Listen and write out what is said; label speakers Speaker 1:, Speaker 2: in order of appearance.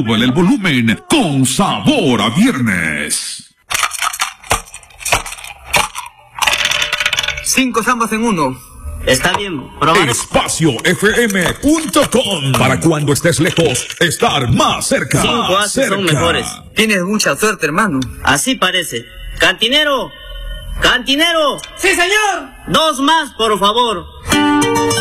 Speaker 1: súbele el volumen con sabor a viernes.
Speaker 2: 5 zambas en 1.
Speaker 3: Está bien, probar.
Speaker 1: EspacioFM.com. Para cuando estés lejos, estar más cerca.
Speaker 3: 5 haces son mejores.
Speaker 2: Tienes mucha suerte, hermano.
Speaker 3: Así parece. ¡Cantinero! ¡Cantinero!
Speaker 2: ¡Sí, señor!
Speaker 3: 2 más, por favor.